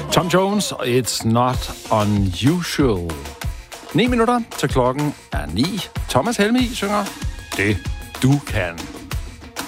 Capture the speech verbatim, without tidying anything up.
Tom Jones, It's Not Unusual. Ni minutter til klokken er ni. Thomas Helmig synger Det Du Kan.